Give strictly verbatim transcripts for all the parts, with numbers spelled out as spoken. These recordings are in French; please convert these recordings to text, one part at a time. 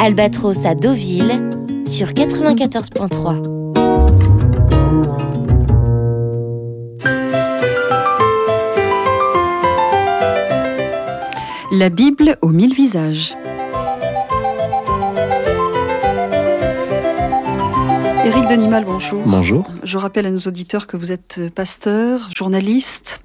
Albatros à Deauville sur quatre-vingt-quatorze virgule trois. La Bible aux mille visages. Éric Denimal, bonjour. Bonjour. Je rappelle à nos auditeurs que vous êtes pasteur, journaliste.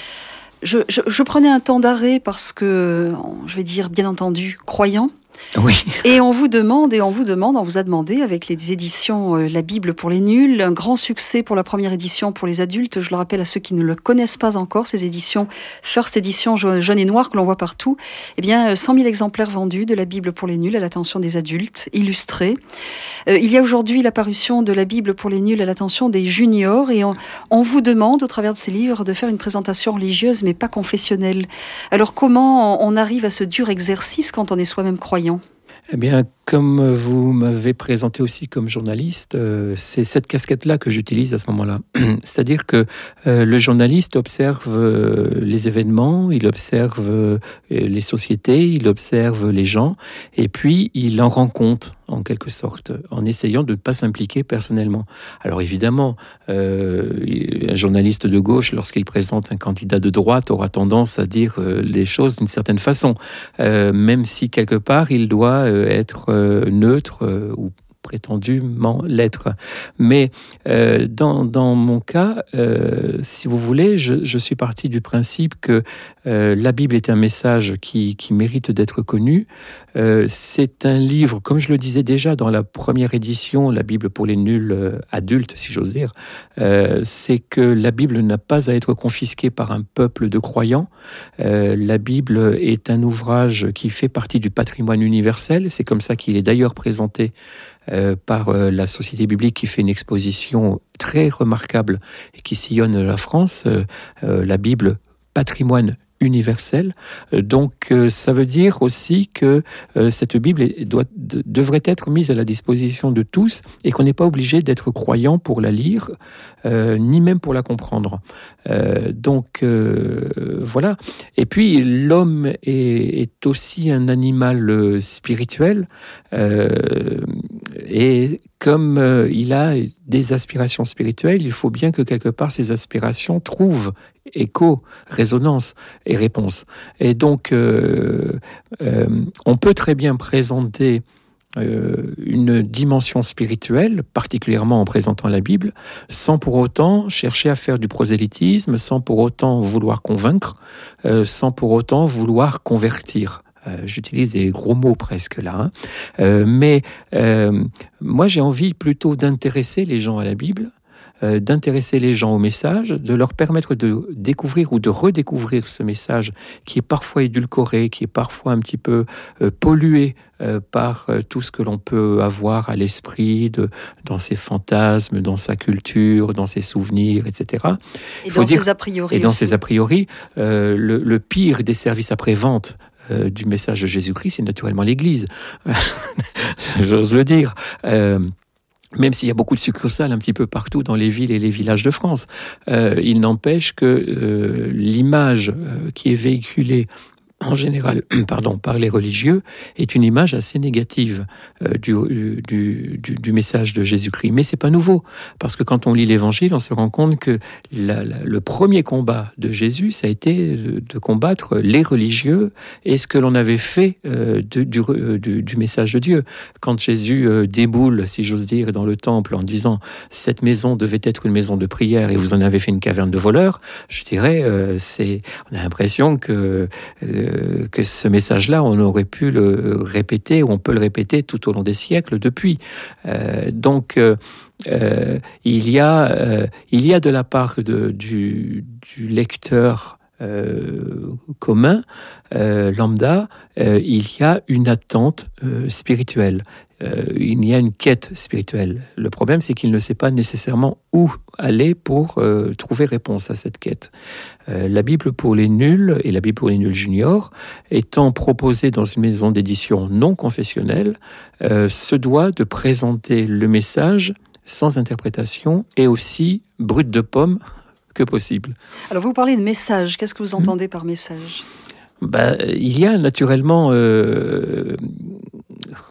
Je, je, je prenais un temps d'arrêt parce que, je vais dire bien entendu, croyant. Oui. Et on vous demande, et on vous demande, on vous a demandé avec les éditions euh, La Bible pour les nuls, un grand succès pour la première édition pour les adultes. Je le rappelle à ceux qui ne le connaissent pas encore, ces éditions First Edition jaune et noir que l'on voit partout. Eh bien, cent mille exemplaires vendus de La Bible pour les nuls à l'attention des adultes, illustrés. Euh, il y a aujourd'hui la parution de La Bible pour les nuls à l'attention des juniors, et on, on vous demande, au travers de ces livres, de faire une présentation religieuse, mais pas confessionnelle. Alors, comment on arrive à ce dur exercice quand on est soi-même croyant ? Eh bien, comme vous m'avez présenté aussi comme journaliste, euh, c'est cette casquette-là que j'utilise à ce moment-là. C'est-à-dire que euh, le journaliste observe euh, les événements, il observe euh, les sociétés, il observe les gens, et puis il en rend compte, en quelque sorte, en essayant de ne pas s'impliquer personnellement. Alors évidemment, euh, un journaliste de gauche, lorsqu'il présente un candidat de droite, aura tendance à dire euh, les choses d'une certaine façon, euh, même si quelque part il doit euh, être euh, neutre euh, ou prétendument l'être. Mais euh, dans, dans mon cas, euh, si vous voulez, je, je suis parti du principe que euh, la Bible est un message qui, qui mérite d'être connu. Euh, c'est un livre, comme je le disais déjà dans la première édition, la Bible pour les nuls euh, adultes, si j'ose dire, euh, c'est que la Bible n'a pas à être confisquée par un peuple de croyants. Euh, la Bible est un ouvrage qui fait partie du patrimoine universel. C'est comme ça qu'il est d'ailleurs présenté Euh, par euh, la Société biblique, qui fait une exposition très remarquable et qui sillonne la France, euh, euh, la Bible, patrimoine universel. Euh, donc euh, ça veut dire aussi que euh, cette Bible est, doit, de, devrait être mise à la disposition de tous, et qu'on n'est pas obligé d'être croyant pour la lire, euh, ni même pour la comprendre. Euh, donc euh, voilà. Et puis l'homme est, est aussi un animal euh, spirituel, euh, et comme euh, il a des aspirations spirituelles, il faut bien que quelque part ces aspirations trouvent écho, résonance et réponse. Et donc, euh, euh, on peut très bien présenter euh, une dimension spirituelle, particulièrement en présentant la Bible, sans pour autant chercher à faire du prosélytisme, sans pour autant vouloir convaincre, euh, sans pour autant vouloir convertir. Euh, j'utilise des gros mots presque là, hein. euh, mais euh, moi j'ai envie plutôt d'intéresser les gens à la Bible, euh, d'intéresser les gens au message, de leur permettre de découvrir ou de redécouvrir ce message qui est parfois édulcoré, qui est parfois un petit peu euh, pollué euh, par euh, tout ce que l'on peut avoir à l'esprit, de, dans ses fantasmes, dans sa culture, dans ses souvenirs, et cetera. Et dans dire, ses a priori. Et dans aussi. ses a priori, euh, le, le pire des services après-vente euh, du message de Jésus-Christ, c'est naturellement l'Église. J'ose le dire. Euh, Même s'il y a beaucoup de succursales un petit peu partout dans les villes et les villages de France, euh, il n'empêche que euh, l'image euh, qui est véhiculée en général pardon, par les religieux est une image assez négative euh, du, du, du, du message de Jésus-Christ. Mais c'est pas nouveau, parce que quand on lit l'Évangile, on se rend compte que la, la, le premier combat de Jésus, ça a été de, de combattre les religieux et ce que l'on avait fait euh, de, du, du, du message de Dieu. Quand Jésus euh, déboule, si j'ose dire, dans le temple en disant « cette maison devait être une maison de prière et vous en avez fait une caverne de voleurs », je dirais, euh, c'est, on a l'impression que... Euh, que ce message-là, on aurait pu le répéter, ou on peut le répéter tout au long des siècles depuis. Euh, donc, euh, euh, il, y a, euh, il y a de la part de, du, du lecteur euh, commun, euh, lambda, euh, il y a une attente euh, spirituelle. Euh, il y a une quête spirituelle. Le problème, c'est qu'il ne sait pas nécessairement où aller pour euh, trouver réponse à cette quête. Euh, la Bible pour les nuls et la Bible pour les nuls juniors, étant proposée dans une maison d'édition non confessionnelle, euh, se doit de présenter le message sans interprétation et aussi brut de pomme que possible. Alors vous parlez de message, qu'est-ce que vous entendez mmh. par message ? Ben, il y a naturellement... Euh,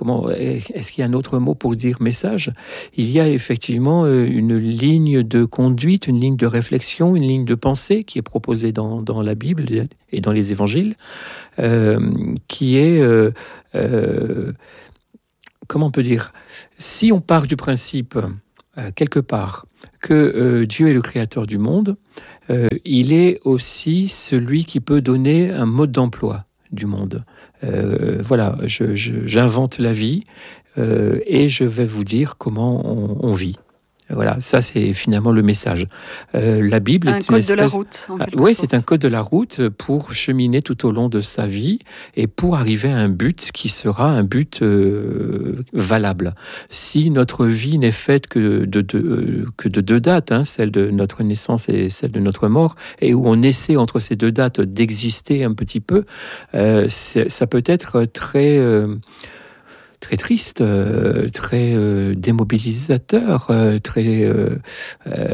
comment est-ce qu'il y a un autre mot pour dire message? Il y a effectivement une ligne de conduite, une ligne de réflexion, une ligne de pensée qui est proposée dans, dans la Bible et dans les évangiles, euh, qui est euh, euh, comment on peut dire, si on part du principe euh, quelque part que euh, Dieu est le créateur du monde, euh, il est aussi celui qui peut donner un mode d'emploi du monde. Euh, voilà, je, je, j'invente la vie euh, et je vais vous dire comment on, on vit. Voilà, ça c'est finalement le message. Euh, la Bible un est une code espèce... de la route. En ah, quelque oui, sorte. c'est un code de la route pour cheminer tout au long de sa vie et pour arriver à un but qui sera un but euh, valable. Si notre vie n'est faite que de, de, euh, que de deux dates, hein, celle de notre naissance et celle de notre mort, et où on essaie entre ces deux dates d'exister un petit peu, euh, ça peut être très... Euh, très triste, euh, très euh, démobilisateur, euh, très... Euh, euh,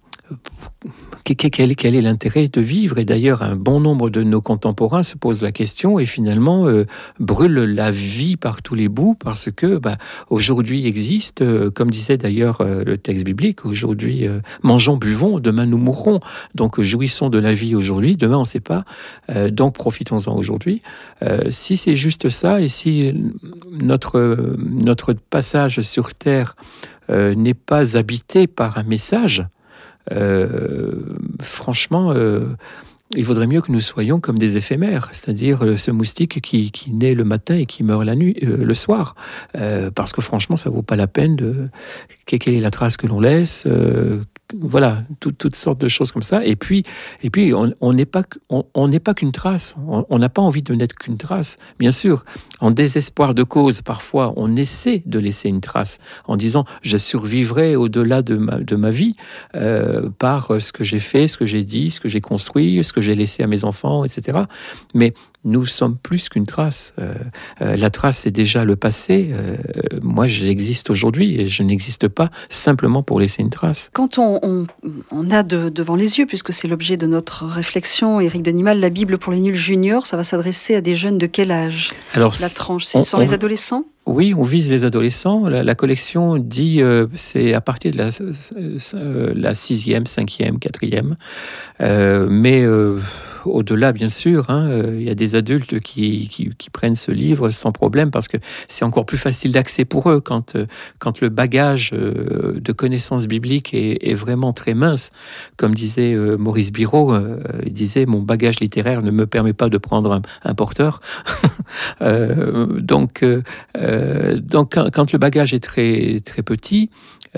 quel, quel est l'intérêt de vivre? Et d'ailleurs, un bon nombre de nos contemporains se posent la question et finalement euh, brûlent la vie par tous les bouts parce que bah, aujourd'hui existe, euh, comme disait d'ailleurs euh, le texte biblique, aujourd'hui euh, mangeons, buvons, demain nous mourrons. Donc jouissons de la vie aujourd'hui, demain on ne sait pas, euh, donc profitons-en aujourd'hui. Euh, si c'est juste ça et si notre, notre passage sur Terre euh, n'est pas habité par un message, Euh, franchement, euh, il vaudrait mieux que nous soyons comme des éphémères, c'est-à-dire euh, ce moustique qui, qui naît le matin et qui meurt la nuit, euh, le soir, euh, parce que franchement, ça vaut pas la peine de... Quelle est la trace que l'on laisse euh, voilà, tout, toutes sortes de choses comme ça. Et puis, et puis on n'est pas, on, on n'est pas qu'une trace. On n'a pas envie de n'être qu'une trace. Bien sûr, en désespoir de cause, parfois, on essaie de laisser une trace en disant « je survivrai au-delà de ma, de ma vie euh, par ce que j'ai fait, ce que j'ai dit, ce que j'ai construit, ce que j'ai laissé à mes enfants, et cetera » Mais nous sommes plus qu'une trace. Euh, euh, la trace, c'est déjà le passé. Euh, moi, j'existe aujourd'hui et je n'existe pas simplement pour laisser une trace. Quand on, on, on a de, devant les yeux, puisque c'est l'objet de notre réflexion, Éric Denimal, la Bible pour les nuls juniors, ça va s'adresser à des jeunes de quel âge? Alors, la tranche, ce sont on, les adolescents? Oui, on vise les adolescents. La, la collection dit euh, c'est à partir de la, euh, la sixième, cinquième, quatrième. Euh, mais euh, au-delà, bien sûr, hein, euh, y a des adultes qui, qui, qui prennent ce livre sans problème parce que c'est encore plus facile d'accès pour eux quand, euh, quand le bagage euh, de connaissances bibliques est, est vraiment très mince. Comme disait euh, Maurice Biraud, euh, il disait « Mon bagage littéraire ne me permet pas de prendre un, un porteur. » euh, Donc... Euh, Euh, donc, quand, quand le bagage est très, très petit,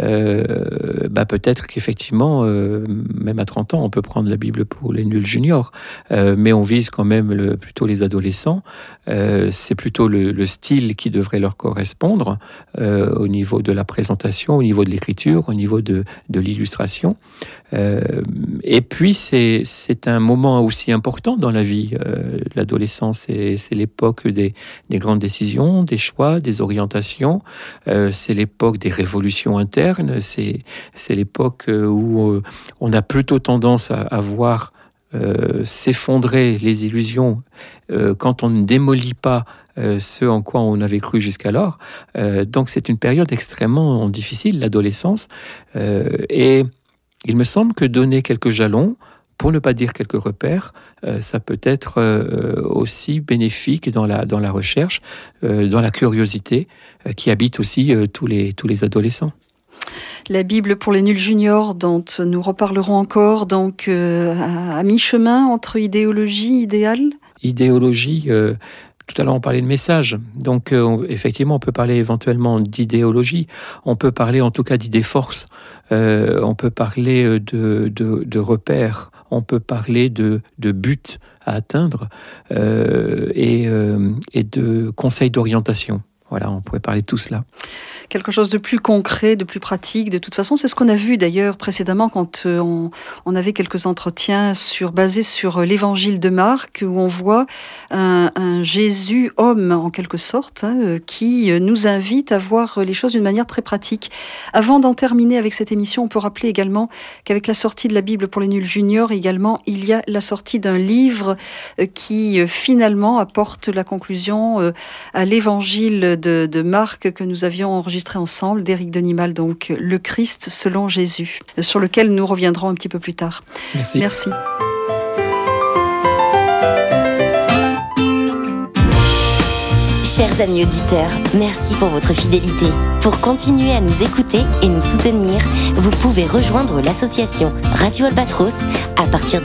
euh, bah peut-être qu'effectivement, euh, même à trente ans, on peut prendre la Bible pour les nuls juniors. Euh, mais on vise quand même le, plutôt les adolescents. Euh, c'est plutôt le, le style qui devrait leur correspondre euh, au niveau de la présentation, au niveau de l'écriture, au niveau de, de l'illustration. Euh, et puis, c'est, c'est un moment aussi important dans la vie. Euh, l'adolescence, c'est, c'est l'époque des, des grandes décisions, des choix, des orientations. Euh, c'est l'époque des révolutions internes. C'est, c'est l'époque où euh, on a plutôt tendance à, à voir euh, s'effondrer les illusions euh, quand on ne démolit pas euh, ce en quoi on avait cru jusqu'alors. Euh, donc, c'est une période extrêmement difficile, l'adolescence. Euh, et il me semble que donner quelques jalons, pour ne pas dire quelques repères, euh, ça peut être euh, aussi bénéfique dans la, dans la recherche, euh, dans la curiosité, euh, qui habite aussi euh, tous les, tous les adolescents. La Bible pour les nuls juniors, dont nous reparlerons encore, donc euh, à, à mi-chemin entre idéologie, idéal. Idéologie... Euh, Tout à l'heure, on parlait de message. Donc, euh, effectivement, on peut parler éventuellement d'idéologie. On peut parler en tout cas d'idées forces. Euh, on peut parler de, de, de repères. On peut parler de, de buts à atteindre euh, et, euh, et de conseils d'orientation. Voilà, on pourrait parler de tout cela. quelque chose de plus concret, de plus pratique. De toute façon, c'est ce qu'on a vu d'ailleurs précédemment quand on, on avait quelques entretiens sur, basés sur l'évangile de Marc, où on voit un, un Jésus homme en quelque sorte, hein, qui nous invite à voir les choses d'une manière très pratique. Avant d'en terminer avec cette émission, on peut rappeler également qu'avec la sortie de la Bible pour les nuls juniors également, il y a la sortie d'un livre qui finalement apporte la conclusion à l'évangile de, de Marc que nous avions enregistré ensemble, d'Éric Denimal, donc le Christ selon Jésus, sur lequel nous reviendrons un petit peu plus tard. Merci. Merci. Chers amis auditeurs, merci pour votre fidélité. Pour continuer à nous écouter et nous soutenir, vous pouvez rejoindre l'association Radio Albatros à partir